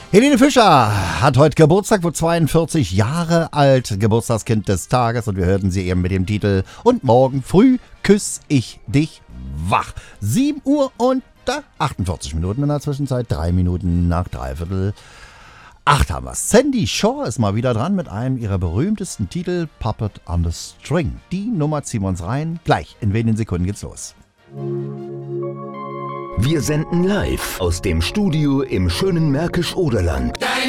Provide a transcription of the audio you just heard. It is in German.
Helene Fischer hat heute Geburtstag, wird 42 Jahre alt, Geburtstagskind des Tages, und wir hörten sie eben mit dem Titel Und morgen früh küss ich dich wach. 7 Uhr und 48 Minuten in der Zwischenzeit, 3 Minuten nach 7:45 haben wir. Sandy Shaw ist mal wieder dran mit einem ihrer berühmtesten Titel, Puppet on the String. Die Nummer ziehen wir uns rein, gleich in wenigen Sekunden geht's los. Wir senden live aus dem Studio im schönen Märkisch-Oderland.